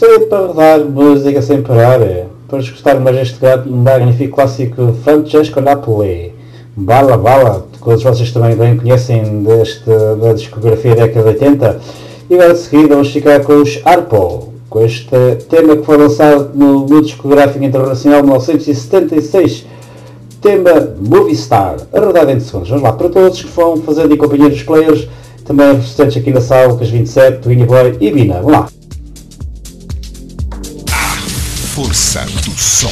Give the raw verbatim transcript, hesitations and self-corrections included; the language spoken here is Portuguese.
Estou para rodar música sem parar. Para escutar mais este magnífico clássico Francesco Napoli. Bala Bala, que todos vocês também bem conhecem deste, da discografia da década de oitenta. E agora de seguida vamos ficar com os Arpo, com este tema que foi lançado no, no discográfico internacional de mil novecentos e setenta e seis. Tema Movie Star, a rodada em segundos. Vamos lá, para todos que vão fazendo em companhia dos players, também representantes aqui na sala, Lucas vinte e sete, Twinny Boy e Bina. Vamos lá. A força do som.